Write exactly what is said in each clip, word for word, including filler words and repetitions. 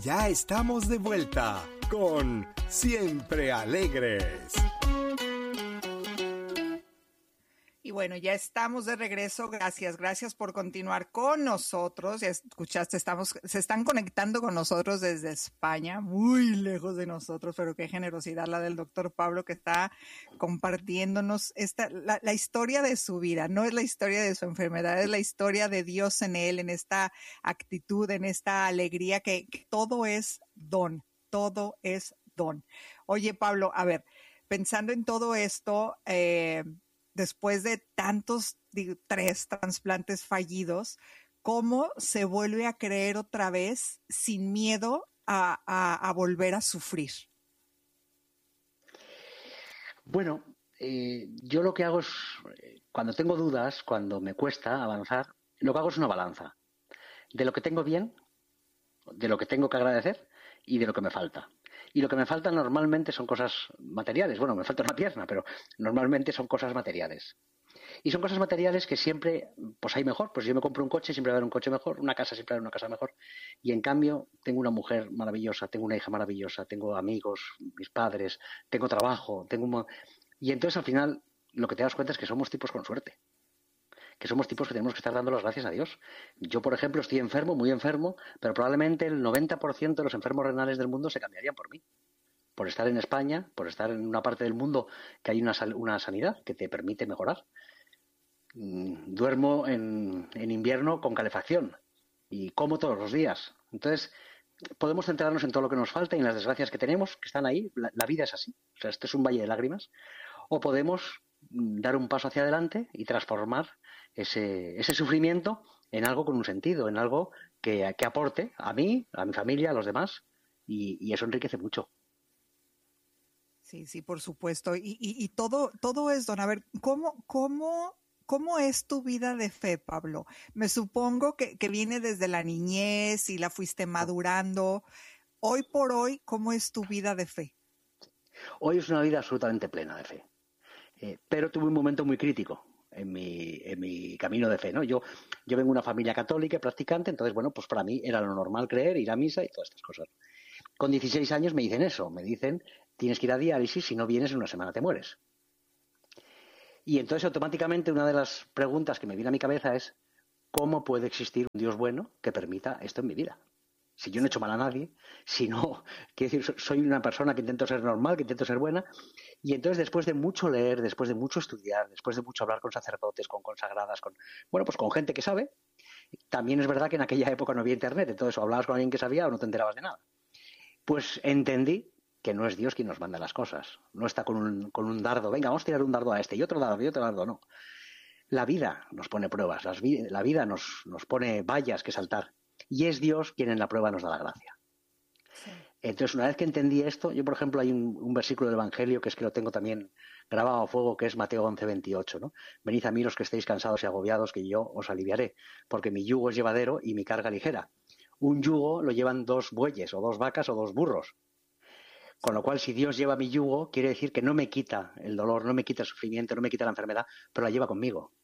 ya estamos de vuelta con Siempre Alegres. Y bueno, ya estamos de regreso. Gracias, gracias por continuar con nosotros. Ya escuchaste, estamos, se están conectando con nosotros desde España, muy lejos de nosotros, pero qué generosidad la del doctor Pablo, que está compartiéndonos esta, la, la historia de su vida. No es la historia de su enfermedad, es la historia de Dios en él, en esta actitud, en esta alegría, que, que todo es don, todo es don. Oye, Pablo, a ver, pensando en todo esto, eh, después de tantos, digo, tres trasplantes fallidos, ¿cómo se vuelve a creer otra vez sin miedo a, a, a volver a sufrir? Bueno, eh, yo lo que hago es, cuando tengo dudas, cuando me cuesta avanzar, lo que hago es una balanza de lo que tengo bien, de lo que tengo que agradecer y de lo que me falta. Y lo que me falta normalmente son cosas materiales. Bueno, me falta una pierna, pero normalmente son cosas materiales. Y son cosas materiales que siempre, pues hay mejor. Pues si yo me compro un coche, siempre va a haber un coche mejor. Una casa, siempre va a haber una casa mejor. Y en cambio, tengo una mujer maravillosa, tengo una hija maravillosa, tengo amigos, mis padres, tengo trabajo, tengo un... Y entonces al final lo que te das cuenta es que somos tipos con suerte. Que somos tipos que tenemos que estar dando las gracias a Dios. Yo, por ejemplo, estoy enfermo, muy enfermo, pero probablemente el noventa por ciento de los enfermos renales del mundo se cambiarían por mí. Por estar en España, por estar en una parte del mundo que hay una, una sanidad que te permite mejorar. Duermo en, en invierno con calefacción y como todos los días. Entonces, podemos centrarnos en todo lo que nos falta y en las desgracias que tenemos, que están ahí. La, la vida es así. O sea, este es un valle de lágrimas. O podemos dar un paso hacia adelante y transformar ese, ese sufrimiento en algo con un sentido, en algo que, que aporte a mí, a mi familia, a los demás, y, y eso enriquece mucho. Sí, sí, por supuesto. Y, y, y todo, todo es, don, a ver, ¿cómo, cómo, cómo es tu vida de fe, Pablo? Me supongo que, que viene desde la niñez y la fuiste madurando. Hoy por hoy, ¿cómo es tu vida de fe? Hoy es una vida absolutamente plena de fe. Eh, pero tuve un momento muy crítico en mi, en mi camino de fe, ¿no? Yo, yo vengo de una familia católica y practicante, entonces, bueno, pues para mí era lo normal creer, ir a misa y todas estas cosas. Con dieciséis años me dicen eso, me dicen, tienes que ir a diálisis, si no vienes en una semana te mueres. Y entonces automáticamente una de las preguntas que me viene a mi cabeza es, ¿cómo puede existir un Dios bueno que permita esto en mi vida? Si yo no he hecho mal a nadie, si no, quiero decir, soy una persona que intento ser normal, que intento ser buena. Y entonces, después de mucho leer, después de mucho estudiar, después de mucho hablar con sacerdotes, con consagradas, con, bueno, pues con gente que sabe, también es verdad que en aquella época no había internet, entonces o hablabas con alguien que sabía o no te enterabas de nada. Pues entendí que no es Dios quien nos manda las cosas. No está con un, con un dardo, venga, vamos a tirar un dardo a este y otro dardo y otro dardo, no. La vida nos pone pruebas, las, la vida nos, nos pone vallas que saltar. Y es Dios quien en la prueba nos da la gracia. Sí. Entonces, una vez que entendí esto, yo, por ejemplo, hay un, un versículo del Evangelio que es que lo tengo también grabado a fuego, que es Mateo once veintiocho, ¿no? Venid a mí los que estéis cansados y agobiados, que yo os aliviaré, porque mi yugo es llevadero y mi carga ligera. Un yugo lo llevan dos bueyes, o dos vacas, o dos burros. Con lo cual, si Dios lleva mi yugo, quiere decir que no me quita el dolor, no me quita el sufrimiento, no me quita la enfermedad, pero la lleva conmigo.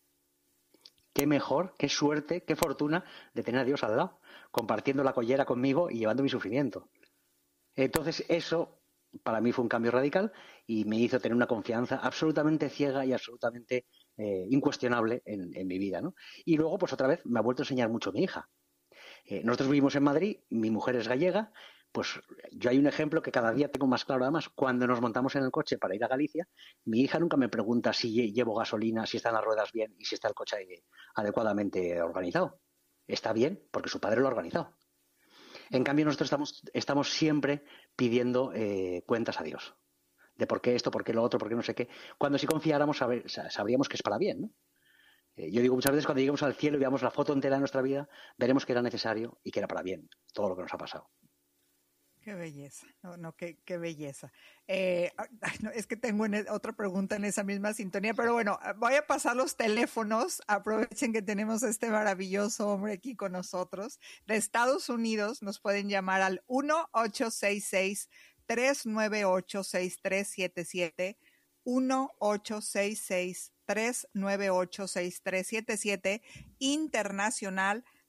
Qué mejor, qué suerte, qué fortuna de tener a Dios al lado, compartiendo la collera conmigo y llevando mi sufrimiento. Entonces, eso para mí fue un cambio radical y me hizo tener una confianza absolutamente ciega y absolutamente eh, incuestionable en, en mi vida, ¿no? Y luego, pues otra vez, me ha vuelto a enseñar mucho mi hija. Eh, nosotros vivimos en Madrid, mi mujer es gallega, pues yo hay un ejemplo que cada día tengo más claro. Además, cuando nos montamos en el coche para ir a Galicia, mi hija nunca me pregunta si llevo gasolina, si están las ruedas bien y si está el coche adecuadamente organizado. Está bien, porque su padre lo ha organizado. En cambio, nosotros estamos, estamos siempre pidiendo eh, cuentas a Dios. De por qué esto, por qué lo otro, por qué no sé qué. Cuando si confiáramos, saber, sabríamos que es para bien, ¿no? Eh, yo digo muchas veces, cuando lleguemos al cielo y veamos la foto entera de nuestra vida, veremos que era necesario y que era para bien todo lo que nos ha pasado. Qué belleza, no, no, qué, qué belleza. Eh, no, es que tengo en, otra pregunta en esa misma sintonía, pero bueno, voy a pasar los teléfonos. Aprovechen que tenemos a este maravilloso hombre aquí con nosotros. De Estados Unidos nos pueden llamar al uno ocho seis seis, tres nueve ocho, seis tres siete siete, uno ocho seis seis, tres nueve ocho, seis tres siete siete, internacional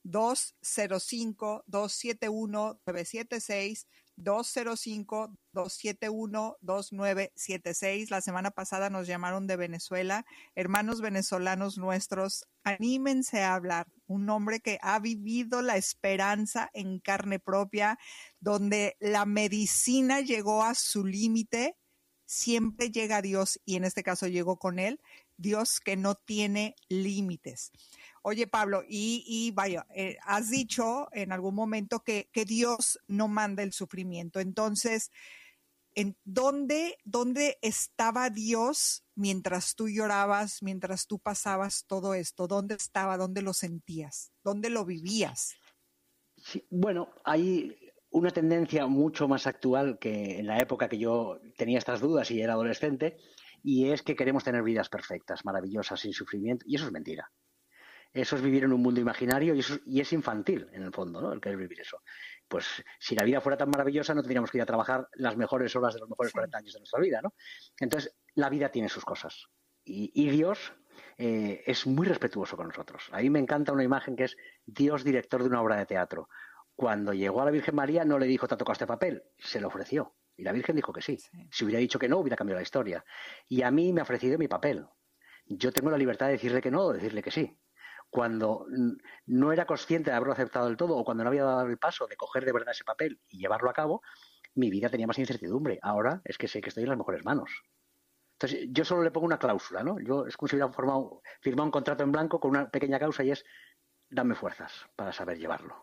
dos cero cinco, dos siete uno, nueve siete seis, dos cero cinco, dos siete uno, dos nueve siete seis. La semana pasada nos llamaron de Venezuela. Hermanos venezolanos nuestros, anímense a hablar. Un hombre que ha vivido la esperanza en carne propia, donde la medicina llegó a su límite. Siempre llega Dios, y en este caso llegó con él, Dios que no tiene límites. Oye, Pablo, y, y vaya, eh, has dicho en algún momento que, que Dios no manda el sufrimiento. Entonces, ¿en dónde, dónde estaba Dios mientras tú llorabas, mientras tú pasabas todo esto? ¿Dónde estaba? ¿Dónde lo sentías? ¿Dónde lo vivías? Sí, bueno, hay una tendencia mucho más actual que en la época que yo tenía estas dudas y era adolescente, y es que queremos tener vidas perfectas, maravillosas, sin sufrimiento, y eso es mentira. Eso es vivir en un mundo imaginario y, eso, y es infantil, en el fondo, ¿no? El querer vivir eso. Pues si la vida fuera tan maravillosa, no tendríamos que ir a trabajar las mejores horas de los mejores cuarenta años de nuestra vida, ¿no? Entonces, la vida tiene sus cosas. Y, y Dios eh, es muy respetuoso con nosotros. A mí me encanta una imagen que es Dios director de una obra de teatro. Cuando llegó a la Virgen María, no le dijo, ¿te ha tocado este papel? Se lo ofreció. Y la Virgen dijo que sí. sí. Si hubiera dicho que no, hubiera cambiado la historia. Y a mí me ha ofrecido mi papel. Yo tengo la libertad de decirle que no o decirle que sí. Cuando no era consciente de haberlo aceptado del todo o cuando no había dado el paso de coger de verdad ese papel y llevarlo a cabo, mi vida tenía más incertidumbre. Ahora es que sé que estoy en las mejores manos. Entonces, yo solo le pongo una cláusula, ¿no? Yo es como si hubiera formado, firmado un contrato en blanco con una pequeña cláusula y es, dame fuerzas para saber llevarlo.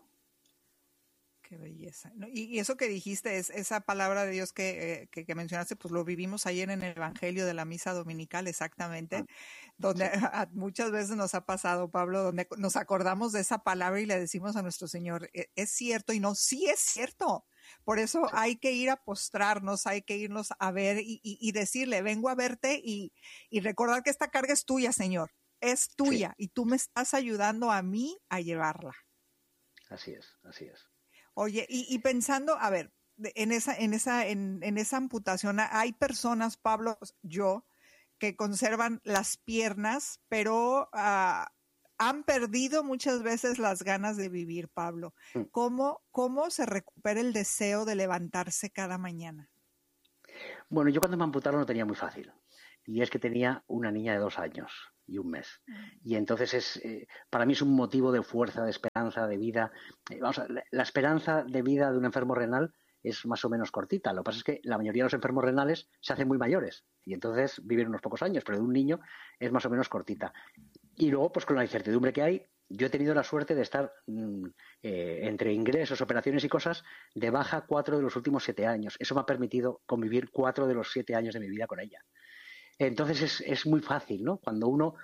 Qué belleza. Y, y eso que dijiste, es esa palabra de Dios que, eh, que, que mencionaste, pues lo vivimos ayer en el Evangelio de la Misa Dominical, exactamente, ah, donde sí. a, a, muchas veces nos ha pasado, Pablo, donde nos acordamos de esa palabra y le decimos a nuestro Señor, es cierto, y no, sí es cierto. Por eso sí. hay que ir a postrarnos, hay que irnos a ver y, y, y decirle, vengo a verte y, y recordar que esta carga es tuya, Señor, es tuya, sí. y tú me estás ayudando a mí a llevarla. Así es, así es. Oye, y, y pensando, a ver, en esa, en esa, en, en esa amputación, hay personas, Pablo, yo, que conservan las piernas, pero uh, han perdido muchas veces las ganas de vivir, Pablo. ¿Cómo, cómo se recupera el deseo de levantarse cada mañana? Bueno, yo cuando me amputaron lo tenía muy fácil. Y es que tenía una niña de dos años y un mes. Y entonces es eh, para mí es un motivo de fuerza, de esperanza, de vida. Eh, vamos a, la, la esperanza de vida de un enfermo renal es más o menos cortita. Lo que pasa es que la mayoría de los enfermos renales se hacen muy mayores y entonces viven unos pocos años, pero de un niño es más o menos cortita. Y luego, pues con la incertidumbre que hay, yo he tenido la suerte de estar mmm, eh, entre ingresos, operaciones y cosas de baja cuatro de los últimos siete años. Eso me ha permitido convivir cuatro de los siete años de mi vida con ella. Entonces es, es muy fácil, ¿no? Cuando uno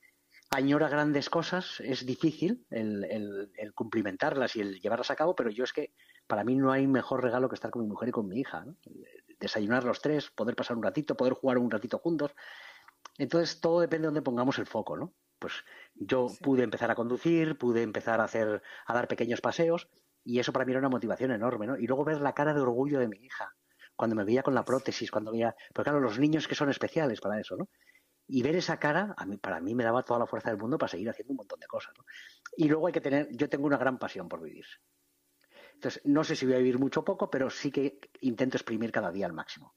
añora grandes cosas es difícil el, el, el cumplimentarlas y el llevarlas a cabo, pero yo es que para mí no hay mejor regalo que estar con mi mujer y con mi hija, ¿no? Desayunar los tres, poder pasar un ratito, poder jugar un ratito juntos. Entonces todo depende de dónde pongamos el foco, ¿no? Pues yo sí. pude empezar a conducir, pude empezar a hacer, a dar pequeños paseos y eso para mí era una motivación enorme, ¿no? Y luego ver la cara de orgullo de mi hija cuando me veía con la prótesis, cuando veía... Porque claro, los niños que son especiales para eso, ¿no? Y ver esa cara, a mí, para mí me daba toda la fuerza del mundo para seguir haciendo un montón de cosas, ¿no? Y luego hay que tener... Yo tengo una gran pasión por vivir. Entonces, no sé si voy a vivir mucho o poco, pero sí que intento exprimir cada día al máximo.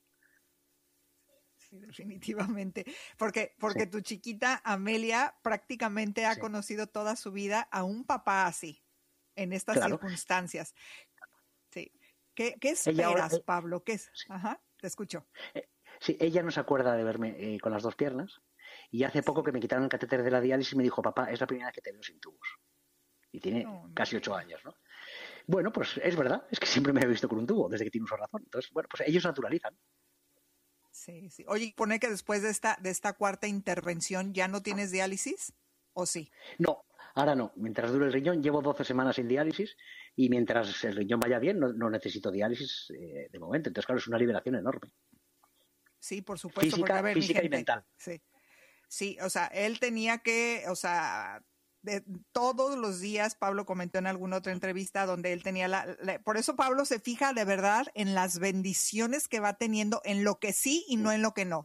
Sí, definitivamente. Porque, porque sí. tu chiquita Amelia prácticamente ha sí. conocido toda su vida a un papá así, en estas claro. circunstancias. Sí. ¿Qué, qué esperas, ahora, eh, Pablo? ¿Qué es? Sí. Ajá, te escucho. Eh, sí, ella no se acuerda de verme eh, con las dos piernas y hace poco que me quitaron el catéter de la diálisis y me dijo, papá, es la primera vez que te veo sin tubos. Y tiene no, no. casi ocho años, ¿no? Bueno, pues es verdad, es que siempre me he visto con un tubo desde que tiene uso de razón. Entonces, bueno, pues ellos naturalizan. Sí, sí. Oye, ¿pone que después de esta, de esta cuarta intervención ya no tienes diálisis? ¿O sí? No. Ahora no, mientras dure el riñón, llevo doce semanas sin diálisis y mientras el riñón vaya bien no, no necesito diálisis eh, de momento. Entonces, claro, es una liberación enorme. Sí, por supuesto. Física, porque, a ver, física gente, y mental. Sí. sí, o sea, él tenía que, o sea, de, todos los días, Pablo comentó en alguna otra entrevista donde él tenía la, la... Por eso Pablo se fija de verdad en las bendiciones que va teniendo, en lo que sí y no en lo que no.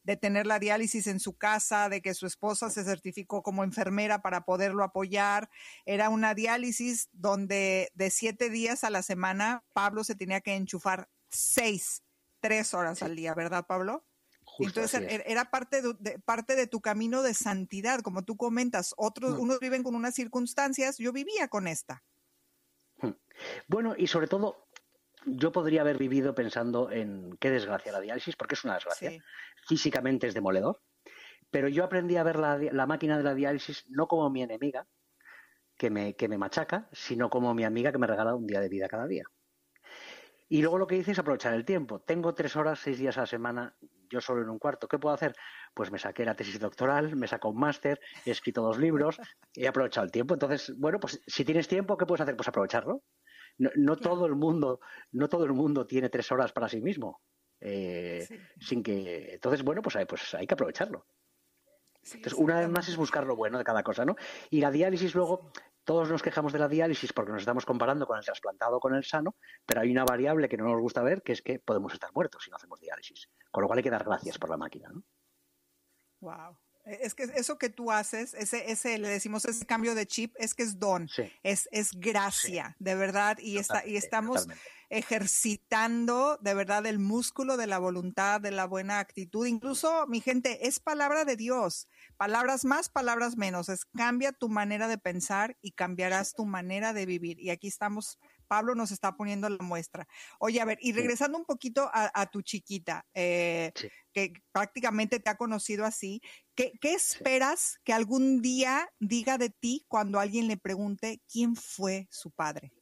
de tener la diálisis en su casa, de que su esposa se certificó como enfermera para poderlo apoyar. Era una diálisis donde de siete días a la semana Pablo se tenía que enchufar seis, tres horas sí. al día, ¿verdad, Pablo? Justo, entonces era parte de, de, parte de tu camino de santidad, como tú comentas. Otros, mm. unos viven con unas circunstancias, yo vivía con esta. Bueno, y sobre todo, yo podría haber vivido pensando en qué desgracia la diálisis, porque es una desgracia. Sí. Físicamente es demoledor, pero yo aprendí a ver la, la máquina de la diálisis no como mi enemiga, que me, que me machaca, sino como mi amiga que me regala un día de vida cada día. Y luego lo que hice es aprovechar el tiempo. Tengo tres horas, seis días a la semana, yo solo en un cuarto. ¿Qué puedo hacer? Pues me saqué la tesis doctoral, me saco un máster, he escrito dos libros, he aprovechado el tiempo. Entonces, bueno, pues si tienes tiempo, ¿qué puedes hacer? Pues aprovecharlo. No, no claro. todo el mundo, no todo el mundo tiene tres horas para sí mismo. Eh, sí. Sin que, entonces, bueno, pues hay, pues hay que aprovecharlo. Sí, entonces, una vez más es buscar lo bueno de cada cosa, ¿no? Y la diálisis luego. Sí. Todos nos quejamos de la diálisis porque nos estamos comparando con el trasplantado o con el sano, pero hay una variable que no nos gusta ver, que es que podemos estar muertos si no hacemos diálisis. Con lo cual hay que dar gracias por la máquina, ¿no? Wow. Es que eso que tú haces, ese, ese le decimos ese cambio de chip, es que es don, sí. es, es gracia, sí. de verdad, y, está, y estamos totalmente. ejercitando de verdad el músculo de la voluntad, de la buena actitud. Incluso, mi gente, es palabra de Dios. Palabras más, palabras menos. Es cambia tu manera de pensar y cambiarás tu manera de vivir. Y aquí estamos, Pablo nos está poniendo la muestra. Oye, a ver, y regresando un poquito a, a tu chiquita, eh, sí. que prácticamente te ha conocido así, ¿qué, qué esperas sí. que algún día diga de ti cuando alguien le pregunte quién fue su padre?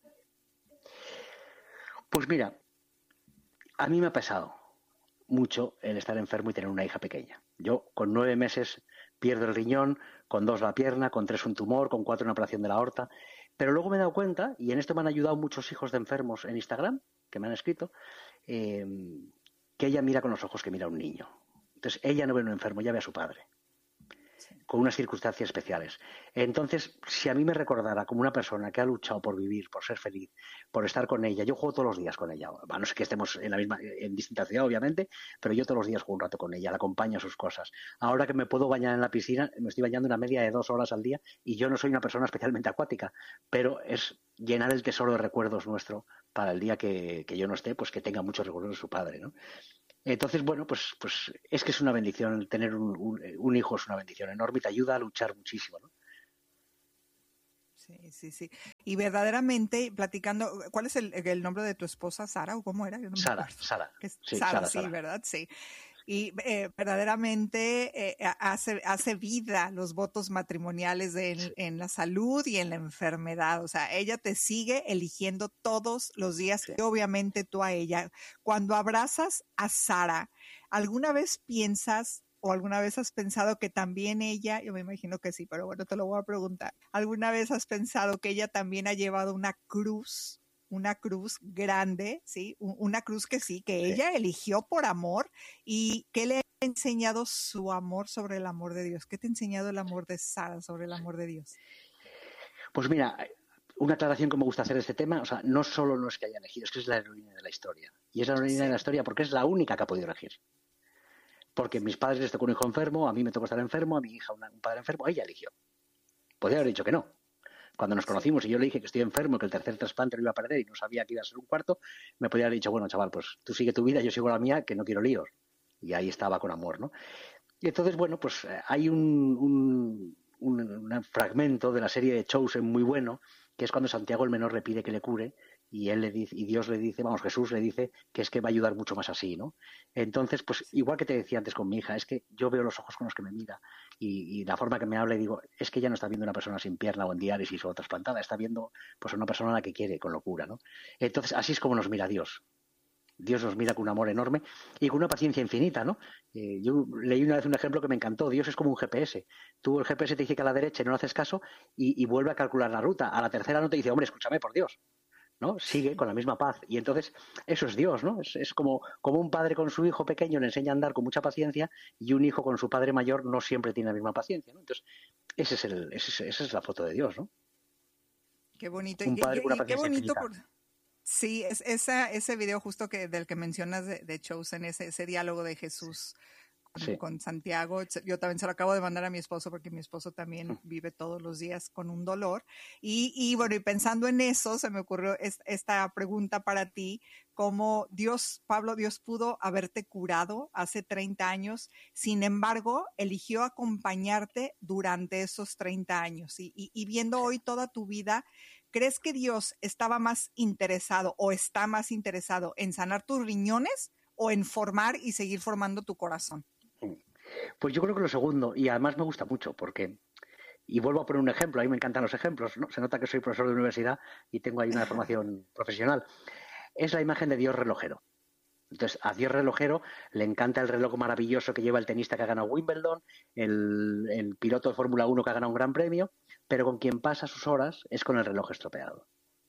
Pues mira, a mí me ha pesado mucho el estar enfermo y tener una hija pequeña. Yo con nueve meses pierdo el riñón, con dos la pierna, con tres un tumor, con cuatro una operación de la aorta. Pero luego me he dado cuenta, y en esto me han ayudado muchos hijos de enfermos en Instagram, que me han escrito, eh, que ella mira con los ojos que mira un niño. Entonces ella no ve a un enfermo, ella ve a su padre, con unas circunstancias especiales. Entonces, si a mí me recordara como una persona que ha luchado por vivir, por ser feliz, por estar con ella, yo juego todos los días con ella, a no ser que estemos en la misma, en distinta ciudad, obviamente, pero yo todos los días juego un rato con ella, la acompaño a sus cosas. Ahora que me puedo bañar en la piscina, me estoy bañando una media de dos horas al día, y yo no soy una persona especialmente acuática, pero es llenar el tesoro de recuerdos nuestro para el día que, que yo no esté, pues que tenga muchos recuerdos de su padre, ¿no? Entonces, bueno, pues, pues es que es una bendición, tener un, un, un hijo es una bendición enorme y te ayuda a luchar muchísimo, ¿no? Sí, sí, sí. Y verdaderamente, platicando, ¿cuál es el, el nombre de tu esposa, Sara, o cómo era? Yo no Sara, Sara. Sí, Sara, Sara, sí, Sara. ¿Verdad? Sí. Y eh, verdaderamente eh, hace, hace vida los votos matrimoniales de, en, sí. en la salud y en la enfermedad. O sea, ella te sigue eligiendo todos los días, sí. y obviamente tú a ella. Cuando abrazas a Sara, ¿alguna vez piensas o alguna vez has pensado que también ella, yo me imagino que sí, pero bueno, te lo voy a preguntar, ¿alguna vez has pensado que ella también ha llevado una cruz? Una cruz grande, ¿sí? Una cruz que sí, que sí. ella eligió por amor. ¿Y qué le ha enseñado su amor sobre el amor de Dios? ¿Qué te ha enseñado el amor de Sara sobre el amor de Dios? Pues mira, una aclaración que me gusta hacer de este tema, o sea, no solo no es que haya elegido, es que es la heroína de la historia. Y es la heroína sí. de la historia porque es la única que ha podido elegir. Porque a mis padres les tocó un hijo enfermo, a mí me tocó estar enfermo, a mi hija una, un padre enfermo, ella eligió. Podría haber dicho que no. Cuando nos conocimos y yo le dije que estoy enfermo, que el tercer trasplante lo iba a perder y no sabía que iba a ser un cuarto, me podría haber dicho, bueno, chaval, pues tú sigue tu vida, yo sigo la mía, que no quiero líos. Y ahí estaba con amor, ¿no? Y entonces, bueno, pues hay un, un, un, un fragmento de la serie de Chosen muy bueno, que es cuando Santiago el Menor le pide que le cure y él le dice, y Dios le dice, vamos, Jesús le dice que es que va a ayudar mucho más así, ¿no? Entonces, pues igual que te decía antes con mi hija, es que yo veo los ojos con los que me mira y, y la forma que me habla y digo, es que ella no está viendo una persona sin pierna o en diálisis o trasplantada, está viendo pues una persona a la que quiere con locura, ¿no? Entonces, así es como nos mira Dios. Dios nos mira con un amor enorme y con una paciencia infinita, ¿no? Eh, yo leí una vez un ejemplo que me encantó. Dios es como un G P S. Tú el G P S te dice que a la derecha y no le haces caso y, y vuelve a calcular la ruta. A la tercera no te dice, hombre, escúchame, por Dios, ¿no? Sigue con la misma paz. Y entonces eso es Dios, ¿no? Es, es como, como un padre con su hijo pequeño le enseña a andar con mucha paciencia y un hijo con su padre mayor no siempre tiene la misma paciencia, ¿no? Entonces ese es el, ese es, esa es la foto de Dios, ¿no? Qué bonito. Un padre y, con una y, qué paciencia bonito infinita. por... Sí, es esa, ese video justo que del que mencionas de, de Chosen, ese, ese diálogo de Jesús Sí. con Santiago. Yo también se lo acabo de mandar a mi esposo porque mi esposo también vive todos los días con un dolor. Y, y bueno, y pensando en eso, se me ocurrió es, esta pregunta para ti, cómo Dios, Pablo, Dios pudo haberte curado hace treinta años, sin embargo, eligió acompañarte durante esos treinta años. Y, y, y viendo hoy toda tu vida, ¿crees que Dios estaba más interesado o está más interesado en sanar tus riñones o en formar y seguir formando tu corazón? Pues yo creo que lo segundo, y además me gusta mucho, porque, y vuelvo a poner un ejemplo, a mí me encantan los ejemplos, ¿no? Se nota que soy profesor de universidad y tengo ahí una formación profesional. Es la imagen de Dios relojero. Entonces, a Dios relojero le encanta el reloj maravilloso que lleva el tenista que ha ganado Wimbledon, el, el piloto de Fórmula uno que ha ganado un gran premio, pero con quien pasa sus horas es con el reloj estropeado.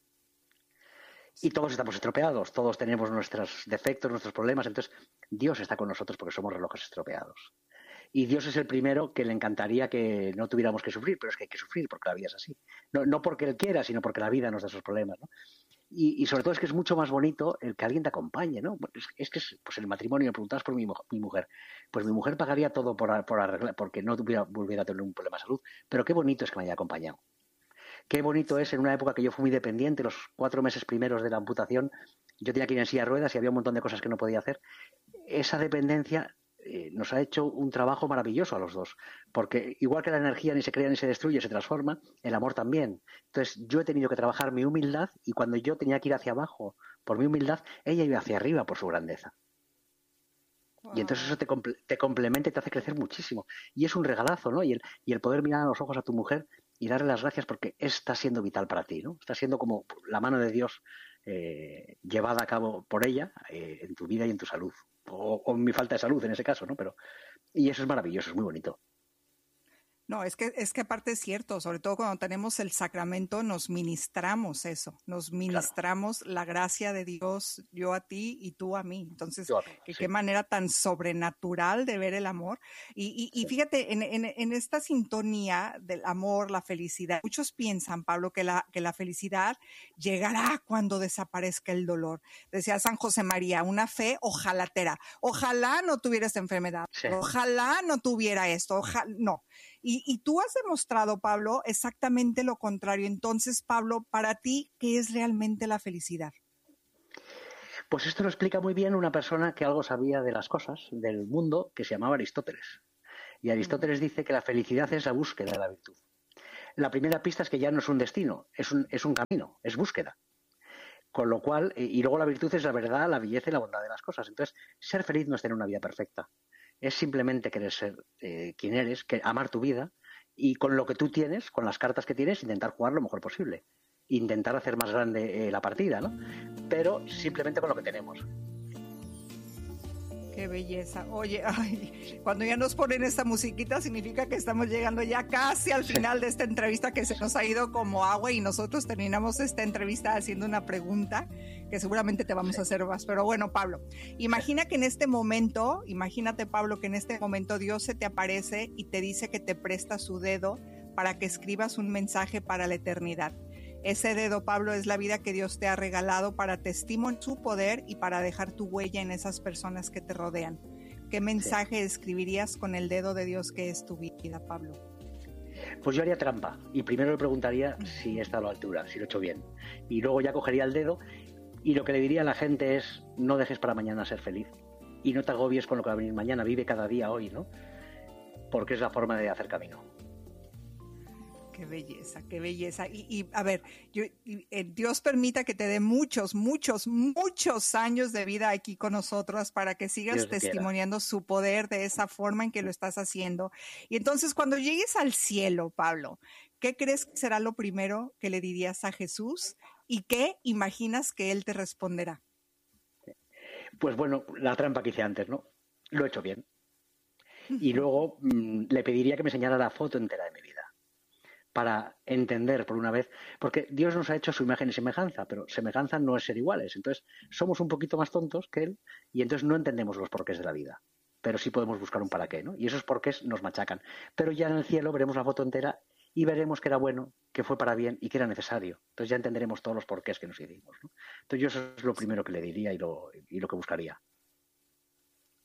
Y todos estamos estropeados, todos tenemos nuestros defectos, nuestros problemas, entonces Dios está con nosotros porque somos relojes estropeados. Y Dios es el primero que le encantaría que no tuviéramos que sufrir, pero es que hay que sufrir porque la vida es así. No, no porque Él quiera, sino porque la vida nos da esos problemas, ¿no? Y, y sobre todo es que es mucho más bonito el que alguien te acompañe, ¿no? Es, es que es, pues el matrimonio, me preguntabas por mi, mi mujer, pues mi mujer pagaría todo por, por arreglar, porque no tuviera, volviera a tener un problema de salud, pero qué bonito es que me haya acompañado. Qué bonito es en una época que yo fui muy dependiente, los cuatro meses primeros de la amputación, yo tenía que ir en silla de ruedas y había un montón de cosas que no podía hacer. Esa dependencia eh, nos ha hecho un trabajo maravilloso a los dos, porque igual que la energía ni se crea ni se destruye, se transforma, el amor también. Entonces yo he tenido que trabajar mi humildad y cuando yo tenía que ir hacia abajo por mi humildad, ella iba hacia arriba por su grandeza. Wow. Y entonces eso te, comple te complementa y te hace crecer muchísimo. Y es un regalazo, ¿no? Y el, y el poder mirar a los ojos a tu mujer y darle las gracias porque está siendo vital para ti, ¿no? Está siendo como la mano de Dios eh, llevada a cabo por ella eh, en tu vida y en tu salud. O, o en mi falta de salud en ese caso, ¿no? Pero, y eso es maravilloso, es muy bonito. No, es que, es que aparte es cierto, sobre todo cuando tenemos el sacramento, nos ministramos eso, nos ministramos claro. La gracia de Dios, yo a ti y tú a mí. Entonces, a mí, que, sí. qué manera tan sobrenatural de ver el amor. Y, y, y sí. Fíjate, en, en, en esta sintonía del amor, la felicidad, muchos piensan, Pablo, que la, que la felicidad llegará cuando desaparezca el dolor. Decía San José María, una fe ojalatera. Ojalá no tuviera esta enfermedad, sí. Ojalá no tuviera esto, ojalá, no. Y, y tú has demostrado, Pablo, exactamente lo contrario. Entonces, Pablo, para ti, ¿qué es realmente la felicidad? Pues esto lo explica muy bien una persona que algo sabía de las cosas, del mundo, que se llamaba Aristóteles. Y Aristóteles mm. dice que la felicidad es la búsqueda de la virtud. La primera pista es que ya no es un destino, es un, es un camino, es búsqueda. Con lo cual, y luego la virtud es la verdad, la belleza y la bondad de las cosas. Entonces, ser feliz no es tener una vida perfecta. Es simplemente querer ser eh, quien eres, que, amar tu vida y con lo que tú tienes, con las cartas que tienes, intentar jugar lo mejor posible. Intentar hacer más grande eh, la partida, ¿no? Pero simplemente con lo que tenemos. Qué belleza. Oye, ay, cuando ya nos ponen esta musiquita significa que estamos llegando ya casi al final de esta entrevista que se nos ha ido como agua y nosotros terminamos esta entrevista haciendo una pregunta que seguramente te vamos a hacer más. Pero bueno, Pablo, imagina que en este momento, imagínate, Pablo, que en este momento Dios se te aparece y te dice que te presta su dedo para que escribas un mensaje para la eternidad. Ese dedo, Pablo, es la vida que Dios te ha regalado para testimoniar su poder y para dejar tu huella en esas personas que te rodean. ¿Qué mensaje sí. escribirías con el dedo de Dios que es tu vida, Pablo? Pues yo haría trampa y primero le preguntaría si está a la altura, si lo he hecho bien. Y luego ya cogería el dedo y lo que le diría a la gente es no dejes para mañana ser feliz y no te agobies con lo que va a venir mañana, vive cada día hoy, ¿no? Porque es la forma de hacer camino. Qué belleza, qué belleza. Y, y a ver, yo, y, eh, Dios permita que te dé muchos, muchos, muchos años de vida aquí con nosotros para que sigas Dios testimoniando quiera. Su poder de esa forma en que lo estás haciendo. Y entonces cuando llegues al cielo, Pablo, ¿qué crees que será lo primero que le dirías a Jesús? ¿Y qué imaginas que Él te responderá? Pues bueno, la trampa que hice antes, ¿no? Lo he hecho bien. Y luego mmm, le pediría que me enseñara la foto entera de mi vida. Para entender por una vez, porque Dios nos ha hecho su imagen y semejanza, pero semejanza no es ser iguales, entonces somos un poquito más tontos que Él y entonces no entendemos los porqués de la vida, pero sí podemos buscar un para qué, ¿no? Y esos porqués nos machacan, pero ya en el cielo veremos la foto entera y veremos que era bueno, que fue para bien y que era necesario, entonces ya entenderemos todos los porqués que nos hicimos, ¿no? Entonces yo eso es lo primero que le diría y lo, y lo que buscaría.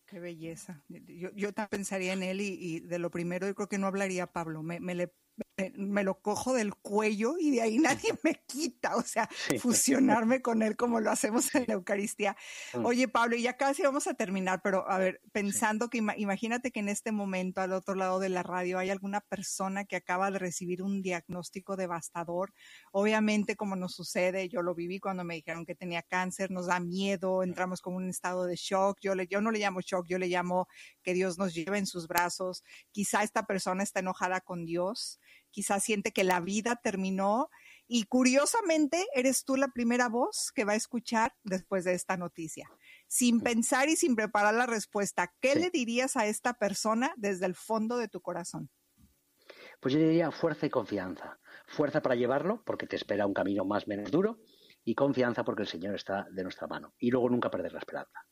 Qué belleza. Yo, yo también pensaría en él y, y de lo primero yo creo que no hablaría Pablo. Me, me, le, me, me lo cojo del cuello y de ahí nadie me quita. O sea, Sí. fusionarme con él como lo hacemos Sí. en la Eucaristía. Mm. Oye, Pablo, y ya casi vamos a terminar, pero a ver, Sí. pensando que ima- imagínate que en este momento al otro lado de la radio hay alguna persona que acaba de recibir un diagnóstico devastador. Obviamente, como nos sucede, yo lo viví cuando me dijeron que tenía cáncer, nos da miedo, entramos como en un estado de shock. Yo, le, yo no le llamo shock, yo le llamo que Dios nos lleve en sus brazos. Quizá esta persona está enojada con Dios, quizá siente que la vida terminó y curiosamente eres tú la primera voz que va a escuchar después de esta noticia. Sin pensar y sin preparar la respuesta, ¿qué Sí. le dirías a esta persona desde el fondo de tu corazón? Pues yo diría fuerza y confianza. Fuerza para llevarlo, porque te espera un camino más o menos duro, y confianza porque el Señor está de nuestra mano. Y luego nunca perder la esperanza.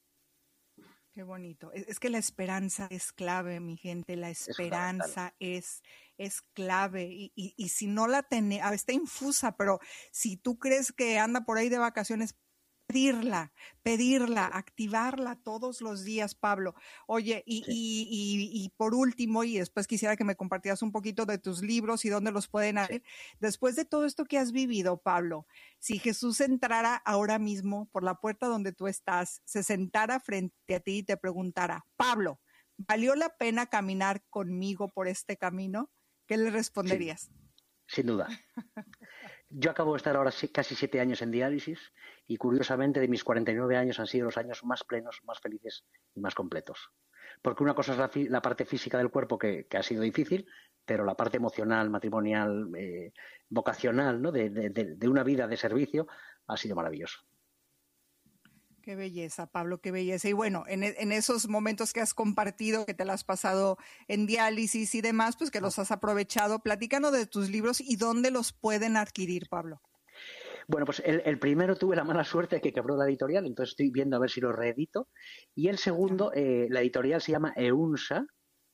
Qué bonito. Es, es que la esperanza es clave, mi gente. La Es fundamental. esperanza es, es clave. Y, y, y si no la tenés, está infusa, pero si tú crees que anda por ahí de vacaciones, pedirla, pedirla, activarla todos los días, Pablo. Oye, y, Sí. y, y, y por último, y después quisiera que me compartieras un poquito de tus libros y dónde los pueden Sí. abrir. Después de todo esto que has vivido, Pablo, si Jesús entrara ahora mismo por la puerta donde tú estás, se sentara frente a ti y te preguntara, Pablo, ¿valió la pena caminar conmigo por este camino? ¿Qué le responderías? Sin, sin duda. Yo acabo de estar ahora sí- casi siete años en diálisis y curiosamente de mis cuarenta y nueve años han sido los años más plenos, más felices y más completos. Porque una cosa es la, fi- la parte física del cuerpo que, que ha sido difícil, pero la parte emocional, matrimonial, eh, vocacional, ¿no? de, de, de, de una vida de servicio ha sido maravilloso. Qué belleza, Pablo, qué belleza. Y bueno, en, en esos momentos que has compartido, que te lo has pasado en diálisis y demás, pues que los has aprovechado, platícanos de tus libros y dónde los pueden adquirir, Pablo. Bueno, pues el, el primero tuve la mala suerte de que quebró la editorial, entonces estoy viendo a ver si lo reedito. Y el segundo, eh, la editorial se llama EUNSA,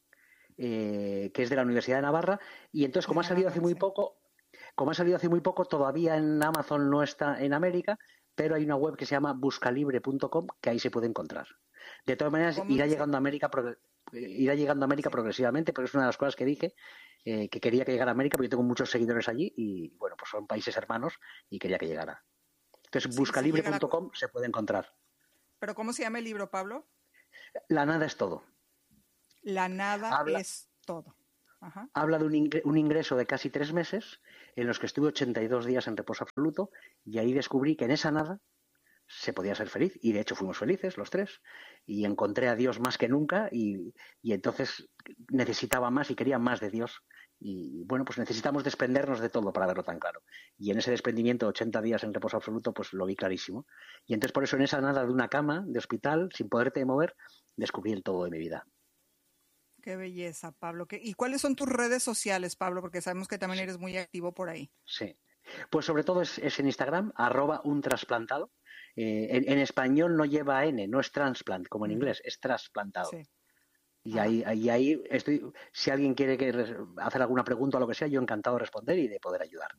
eh, que es de la Universidad de Navarra, y entonces como De ha salido Navarra, hace muy sí. poco, como ha salido hace muy poco, todavía en Amazon no está en América, pero hay una web que se llama buscalibre punto com que ahí se puede encontrar. De todas maneras, ¿Cómo irá se- llegando a América, progre- irá llegando a América Sí. progresivamente, pero es una de las cosas que dije, eh, que quería que llegara a América, porque yo tengo muchos seguidores allí y, bueno, pues son países hermanos y quería que llegara. Entonces, Sí, sí buscalibre llegará. punto com se puede encontrar. ¿Pero cómo se llama el libro, Pablo? La nada es todo. La nada Habla, es todo. Ajá. habla de un, ingre- un ingreso de casi tres meses en los que estuve ochenta y dos días en reposo absoluto y ahí descubrí que en esa nada se podía ser feliz y de hecho fuimos felices los tres y encontré a Dios más que nunca y, y entonces necesitaba más y quería más de Dios y bueno, pues necesitamos desprendernos de todo para verlo tan claro y en ese desprendimiento ochenta días en reposo absoluto pues lo vi clarísimo y entonces por eso en esa nada de una cama de hospital sin poderte mover descubrí el todo de mi vida. Qué belleza, Pablo. ¿Qué- ¿Y cuáles son tus redes sociales, Pablo? Porque sabemos que también Sí, eres muy activo por ahí. sí. Pues sobre todo es, es en Instagram, arroba un trasplantado. Eh, en, en español no lleva N, no es transplant, como en Ujú. inglés, es trasplantado. Sí. Y Ajá. ahí, ahí, ahí estoy, si alguien quiere que res- hacer alguna pregunta o lo que sea, yo encantado de responder y de poder ayudar.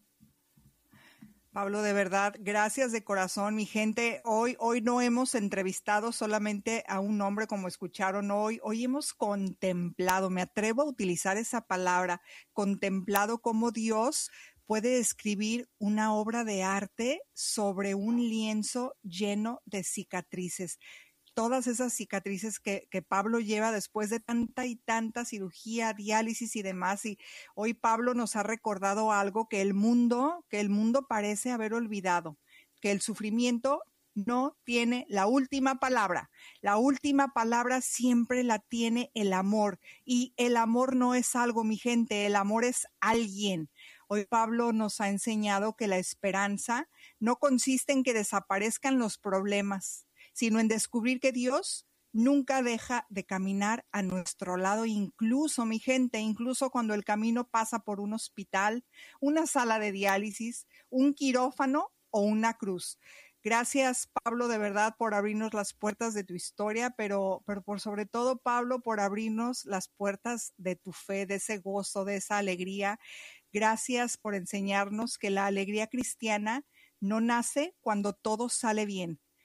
Pablo, de verdad, gracias de corazón, mi gente. Hoy, hoy no hemos entrevistado solamente a un hombre como escucharon hoy. Hoy hemos contemplado, me atrevo a utilizar esa palabra, contemplado cómo Dios puede escribir una obra de arte sobre un lienzo lleno de cicatrices. Todas esas cicatrices que, que Pablo lleva después de tanta y tanta cirugía, diálisis y demás. Y hoy Pablo nos ha recordado algo que el mundo, que el mundo parece haber olvidado, que el sufrimiento no tiene la última palabra. La última palabra siempre la tiene el amor. Y el amor no es algo, mi gente, el amor es alguien. Hoy Pablo nos ha enseñado que la esperanza no consiste en que desaparezcan los problemas, sino en descubrir que Dios nunca deja de caminar a nuestro lado, incluso, mi gente, incluso cuando el camino pasa por un hospital, una sala de diálisis, un quirófano o una cruz. Gracias, Pablo, de verdad, por abrirnos las puertas de tu historia, pero, pero por sobre todo, Pablo, por abrirnos las puertas de tu fe, de ese gozo, de esa alegría. Gracias por enseñarnos que la alegría cristiana no nace cuando todo sale bien,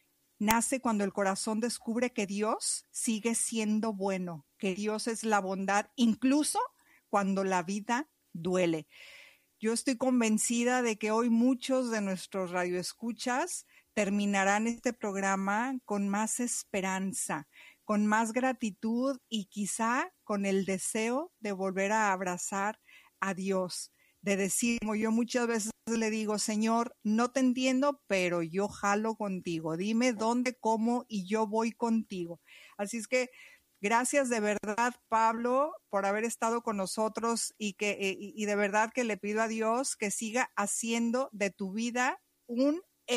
nace cuando el corazón descubre que Dios sigue siendo bueno, que Dios es la bondad, incluso cuando la vida duele. Yo estoy convencida de que hoy muchos de nuestros radioescuchas terminarán este programa con más esperanza, con más gratitud y quizá con el deseo de volver a abrazar a Dios, de decir, como yo muchas veces le digo, Señor, no te entiendo, pero yo jalo contigo. Dime dónde, cómo y yo voy contigo. Así es que gracias de verdad, Pablo, por haber estado con nosotros y, que, y, y de verdad que le pido a Dios que siga haciendo de tu vida un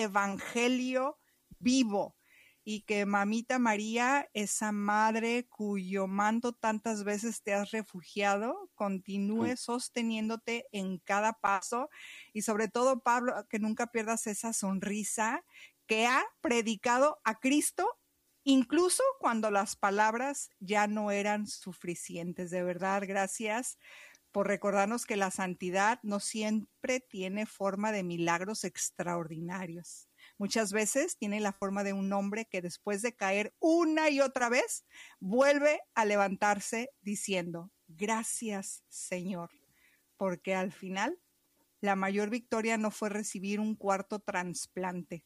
evangelio vivo y que Mamita María, esa madre cuyo manto tantas veces te has refugiado, continúe sosteniéndote en cada paso y sobre todo, Pablo, que nunca pierdas esa sonrisa que ha predicado a Cristo incluso cuando las palabras ya no eran suficientes. De verdad, gracias por recordarnos que la santidad no siempre tiene forma de milagros extraordinarios. Muchas veces tiene la forma de un hombre que después de caer una y otra vez, vuelve a levantarse diciendo, gracias, Señor, porque al final la mayor victoria no fue recibir un cuarto trasplante,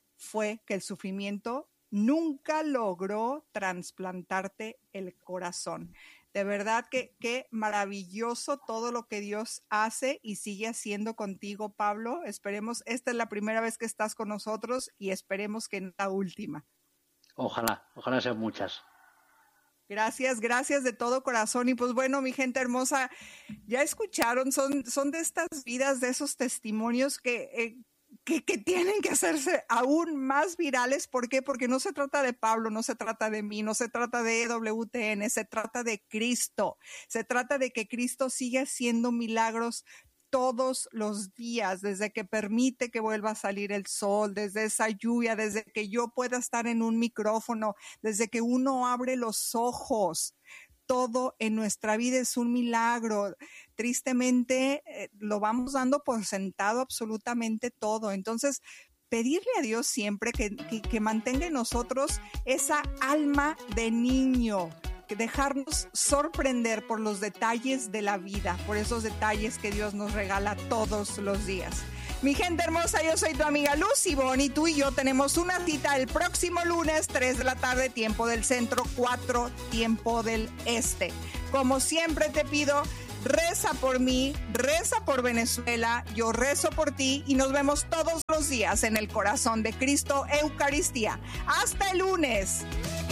fue que el sufrimiento nunca logró trasplantarte el corazón. De verdad que qué maravilloso todo lo que Dios hace y sigue haciendo contigo, Pablo. Esperemos, esta es la primera vez que estás con nosotros y esperemos que no la última. Ojalá, ojalá sean muchas. Gracias, gracias de todo corazón. Y pues bueno, mi gente hermosa, ya escucharon, son, son de estas vidas, de esos testimonios que... Eh, Que, que tienen que hacerse aún más virales. ¿Por qué? Porque no se trata de Pablo, no se trata de mí, no se trata de E W T N, se trata de Cristo. Se trata de que Cristo sigue haciendo milagros todos los días, desde que permite que vuelva a salir el sol, desde esa lluvia, desde que yo pueda estar en un micrófono, desde que uno abre los ojos. Todo en nuestra vida es un milagro. Tristemente, eh, lo vamos dando por sentado absolutamente todo. Entonces, pedirle a Dios siempre que, que, que mantenga en nosotros esa alma de niño, que dejarnos sorprender por los detalles de la vida, por esos detalles que Dios nos regala todos los días. Mi gente hermosa, yo soy tu amiga Lucy Bon y tú y yo tenemos una cita el próximo lunes, tres de la tarde, tiempo del centro, cuatro, tiempo del este. Como siempre te pido, reza por mí, reza por Venezuela, yo rezo por ti y nos vemos todos los días en el corazón de Cristo, Eucaristía. Hasta el lunes.